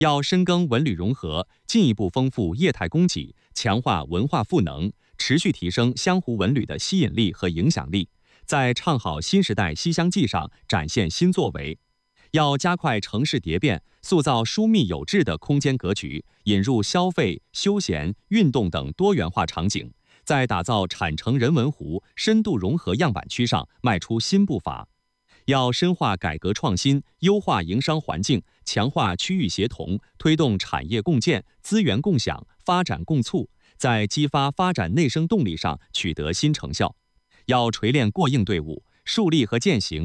要深耕文旅融合，进一步丰富业态供给，强化文化赋能，持续提升湘湖文旅的吸引力和影响力，在唱好新时代西厢记上展现新作为。要加快城市蝶变，塑造疏密有致的空间格局，引入消费、休闲、运动等多元化场景，在打造产城人文湖深度融合样板区上迈出新步伐。要深化改革创新，优化营商环境，强化区域协同，推动产业共建、资源共享、发展共促，在激发发展内生动力上取得新成效。要锤炼过硬队伍，树立和践行